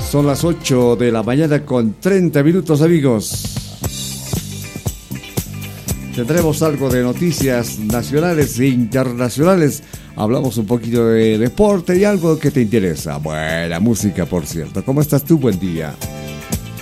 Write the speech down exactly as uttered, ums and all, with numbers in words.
Son las ocho de la mañana con treinta minutos, amigos. Tendremos algo de noticias nacionales e internacionales. Hablamos un poquito de deporte y algo que te interesa. Buena música, por cierto. ¿Cómo estás tú? Buen día.